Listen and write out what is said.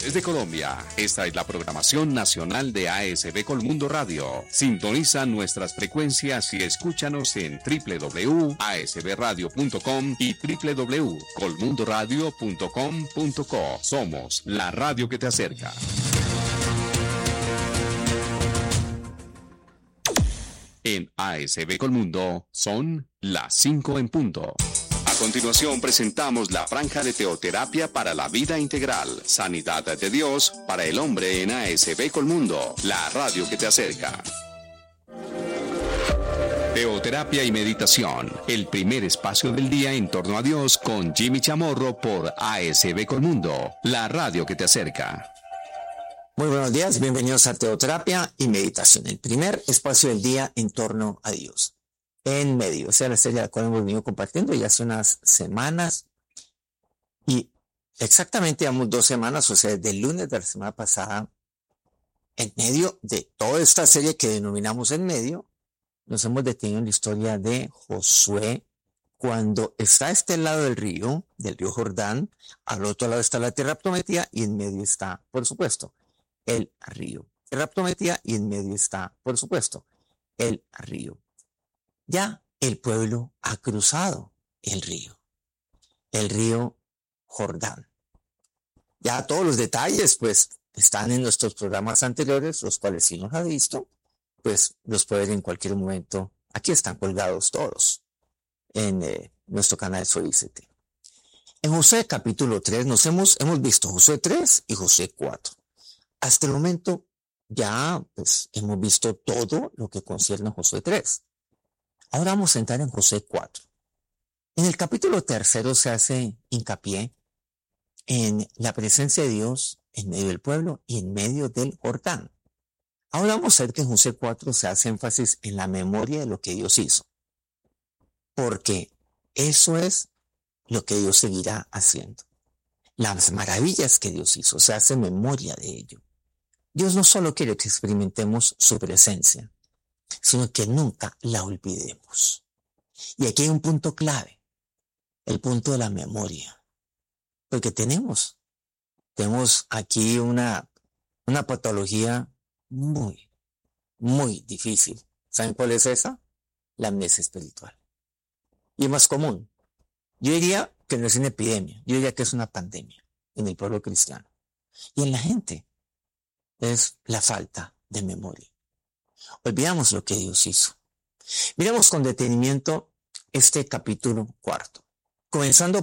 Desde Colombia, esta es la programación nacional de ASB Colmundo Radio. Sintoniza nuestras frecuencias y escúchanos en www.asbradio.com y www.colmundoradio.com.co. Somos la radio que te acerca. En ASB Colmundo son las 5 en punto. A continuación presentamos la franja de teoterapia para la vida integral, sanidad de Dios para el hombre en ASB Colmundo, la radio que te acerca. Teoterapia y meditación, el primer espacio del día en torno a Dios con Jimmy Chamorro por ASB Colmundo, la radio que te acerca. Muy buenos días, bienvenidos a Teoterapia y Meditación, el primer espacio del día en torno a Dios. En medio, o sea, la serie la cual hemos venido compartiendo ya hace unas semanas y exactamente llevamos 2 semanas, o sea, desde el lunes de la semana pasada, en medio de toda esta serie que denominamos En Medio, nos hemos detenido en la historia de Josué cuando está a este lado del río Jordán, al otro lado está la tierra prometida y en medio está, por supuesto, el río. Tierra prometida y en medio está, por supuesto, el río. Ya el pueblo ha cruzado el río Jordán. Ya todos los detalles, pues, están en nuestros programas anteriores, los cuales si no los ha visto, pues los puede ver en cualquier momento. Aquí están colgados todos en nuestro canal Soy ICT. En Josué capítulo 3 hemos visto Josué 3 y Josué 4. Hasta el momento ya pues hemos visto todo lo que concierne a Josué 3. Ahora vamos a entrar en Josué 4. En el capítulo 3 se hace hincapié en la presencia de Dios en medio del pueblo y en medio del Jordán. Ahora vamos a ver que en Josué 4 se hace énfasis en la memoria de lo que Dios hizo. Porque eso es lo que Dios seguirá haciendo. Las maravillas que Dios hizo, se hace memoria de ello. Dios no solo quiere que experimentemos su presencia, sino que nunca la olvidemos. Y aquí hay un punto clave, el punto de la memoria. Porque tenemos aquí una patología muy, muy difícil. ¿Saben cuál es esa? La amnesia espiritual. Y es más común. Yo diría que no es una epidemia, yo diría que es una pandemia en el pueblo cristiano. Y en la gente es la falta de memoria. Olvidamos lo que Dios hizo. Miremos con detenimiento este capítulo 4. Comenzando